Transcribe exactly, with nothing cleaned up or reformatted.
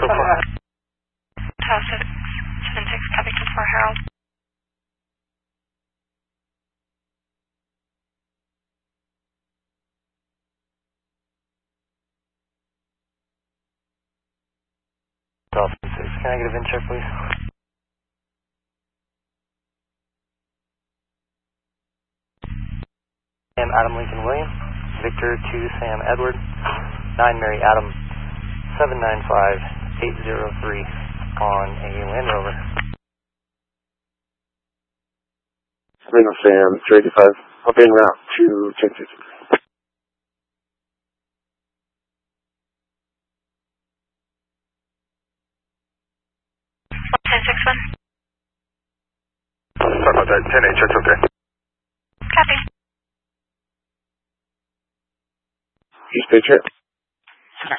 so far. Tower six seven six, copy to four Harold. Tower six, can I get a VIN check, please? Sam Adam Lincoln William, Victor two Sam Edward, nine Mary Adam, seven nine five eight zero three on a Land Rover. Lima Sam three eighty-five, I'll be en route to Texas. ten six one. Sorry about that, ten eight, check's okay. Copy. East Patriot.